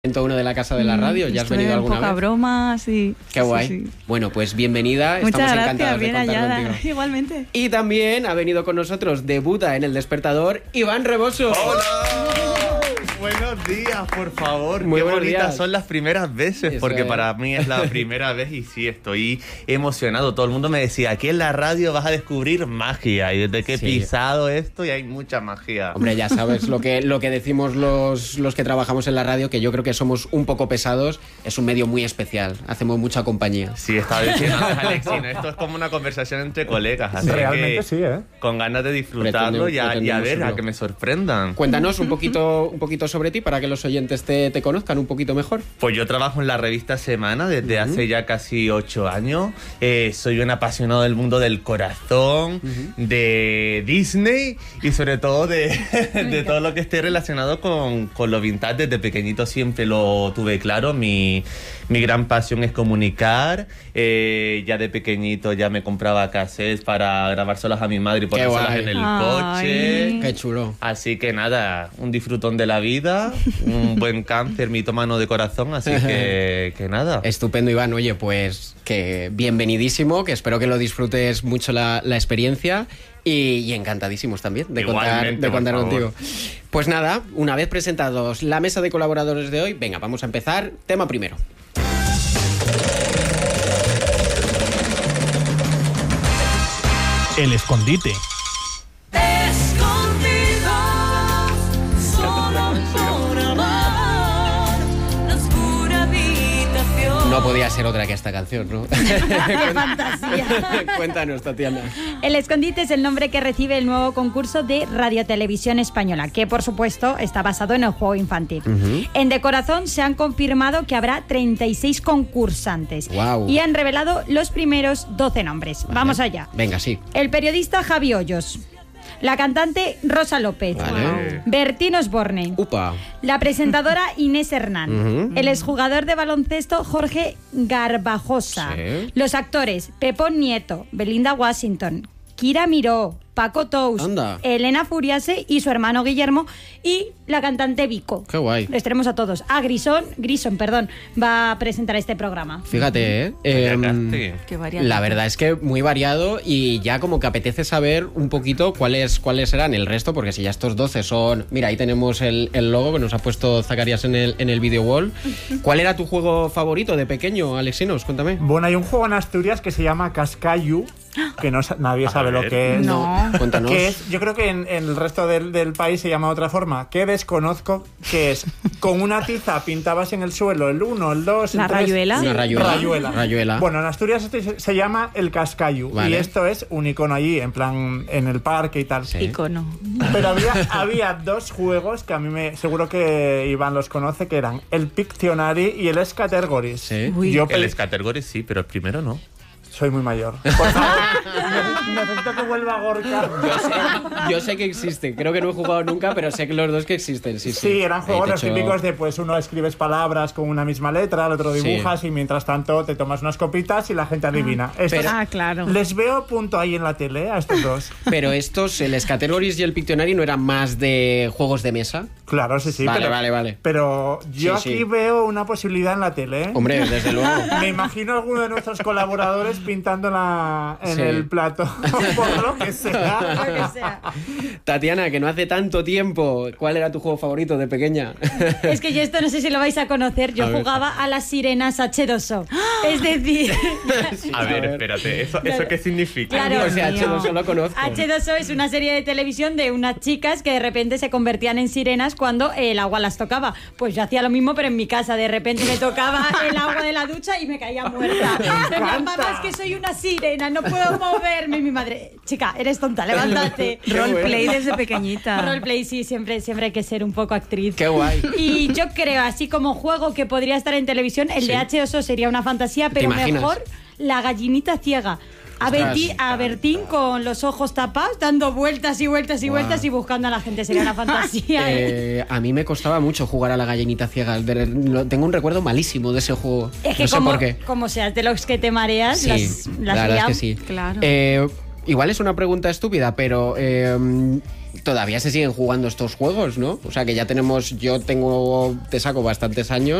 101 de la Casa de la Radio. ¿Ya has venido alguna vez? Poca broma, sí. Qué guay. Sí. Bueno, pues bienvenida. Muchas Estamos gracias, encantados bien de contar hallada. contigo. Igualmente. Y también ha venido con nosotros, debuta en El Despertador, Iván Reboso. ¡Hola! Buenos días, por favor. Muy Qué buenos bonitas días. son las primeras veces, Eso porque es. para mí es la primera vez y sí, estoy emocionado. Todo el mundo me decía, aquí en la radio vas a descubrir magia, y desde que he Sí. pisado esto ya hay mucha magia. Hombre, ya sabes lo que decimos los que trabajamos en la radio, que yo creo que somos un poco pesados. Es un medio muy especial, hacemos mucha compañía. Sí, estaba diciendo Alexina, esto es como una conversación entre colegas, así Realmente que sí, ¿eh? con ganas de disfrutarlo y a ver, Pretendemos a que me sorprendan. Cuéntanos un poquito sobre ti para que los oyentes te conozcan un poquito mejor. Pues yo trabajo en la revista Semana desde hace ya casi 8 años. Soy un apasionado del mundo del corazón, de Disney y sobre todo de todo lo que esté relacionado con lo vintage. Desde pequeñito siempre lo tuve claro. Mi gran pasión es comunicar. Ya de pequeñito ya me compraba cassettes para grabárselas a mi madre y Qué ponérselas guay. en el Ay. coche. Qué chulo. Así que nada, un disfrutón de la vida, un buen cáncer mitómano de corazón, así que nada. Estupendo, Iván. Oye, pues que bienvenidísimo, que espero que lo disfrutes mucho la experiencia y encantadísimos también de Igualmente, contar por favor. contigo. Pues nada, una vez presentados la mesa de colaboradores de hoy, venga, vamos a empezar. Tema primero. El escondite. No podía ser otra que esta canción, ¿no? ¡Qué fantasía! Cuéntanos, Tatiana. El Escondite es el nombre que recibe el nuevo concurso de Radiotelevisión Española, que por supuesto está basado en el juego infantil. En De Corazón se han confirmado que habrá 36 concursantes. Guau. Y han revelado los primeros 12 nombres. Vale. Vamos allá. Venga, sí. El periodista Javi Hoyos. La cantante Rosa López. Vale. Bertín Osborne. Upa. La presentadora Inés Hernán. El exjugador de baloncesto Jorge Garbajosa. Sí. Los actores Pepón Nieto, Belinda Washington, Kira Miró, Paco Tous, Anda. Elena Furiase y su hermano Guillermo y la cantante Vico. Qué guay. Les tenemos a todos. Grison, va a presentar este programa. Fíjate, Qué variado. la verdad es que muy variado y ya como que apetece saber un poquito cuáles serán el resto, porque si ya estos 12 son... Mira, ahí tenemos el logo que nos ha puesto Zacarías en el video wall. ¿Cuál era tu juego favorito de pequeño, Alexinos? Cuéntame. Bueno, hay un juego en Asturias que se llama Cascayu, que nadie sabe lo ver. que es. No. Cuéntanos. Que es, yo creo que en el resto del país se llama de otra forma, que desconozco, que es con una tiza pintabas en el suelo el 1, el 2, ¿La el 3. rayuela? Una rayuela. Rayuela. Bueno, en Asturias esto se llama el Cascayu. Vale. Y esto es un icono allí, en plan, en el parque y tal. Sí. Icono. Pero había dos juegos que a mí seguro que Iván los conoce, que eran el Pictionary y el Scattergories. Sí. Uy. Yo El Scattergories sí, pero el primero no. soy muy mayor. Por favor, necesito que vuelva Gorka. Yo sé que existen, creo que no he jugado nunca, pero sé que los dos que existen, sí. Sí, eran juegos Ahí los te echo- típicos de pues uno escribes palabras con una misma letra, el otro dibujas Sí. y mientras tanto te tomas unas copitas y la gente adivina. Estos- Claro. les veo punto ahí en la tele a estos dos. Pero estos, el Scattergories y el Pictionary, ¿no eran más de juegos de mesa? Claro, sí, Vale, pero, vale. pero yo Sí, aquí sí. veo una posibilidad en la tele. ¿eh? Hombre, desde luego. Me imagino a alguno de nuestros colaboradores pintándola en Sí. el plato, por lo que sea. Lo que sea. Tatiana, que no hace tanto tiempo, ¿cuál era tu juego favorito de pequeña? Es que yo esto no sé si lo vais a conocer. Yo A ver. jugaba a las sirenas H2O. Es decir, A ver, espérate, ¿eso qué significa? Claro. O sea, Dios mío. H2O lo conozco. H2O es una serie de televisión de unas chicas que de repente se convertían en sirenas cuando el agua las tocaba. Pues yo hacía lo mismo, pero en mi casa. De repente me tocaba el agua de la ducha y me caía muerta. Mamá, es que soy una sirena, no puedo moverme. Y mi madre, chica, eres tonta, levántate. Roleplay desde pequeñita. Roleplay, sí, siempre hay que ser un poco actriz. Qué guay. Y yo creo, así como juego que podría estar en televisión, el de H2O sería una fantasía, pero imaginas? mejor la gallinita ciega. Ostras. A Bertín con los ojos tapados, dando vueltas y vueltas y Guau. vueltas y buscando a la gente. Sería una fantasía. A mí me costaba mucho jugar a la gallinita ciega. Tengo un recuerdo malísimo de ese juego. Es que no sé como, por qué. como seas de los que te mareas, Sí, las la verdad es que liamos. sí. Claro. Igual es una pregunta estúpida, pero todavía se siguen jugando estos juegos, ¿no? O sea, que ya tenemos, te saco bastantes años.